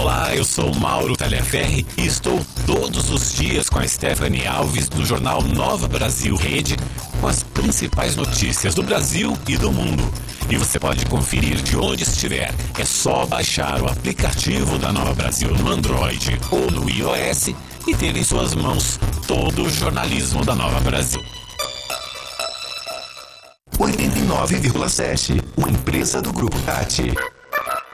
Olá, eu sou Mauro Talhaferri e estou todos os dias com a Stephanie Alves do jornal Nova Brasil Rede com as principais notícias do Brasil e do mundo. E você pode conferir de onde estiver. É só baixar o aplicativo da Nova Brasil no Android ou no iOS e ter em suas mãos todo o jornalismo da Nova Brasil. 89,7, uma empresa do Grupo Tati.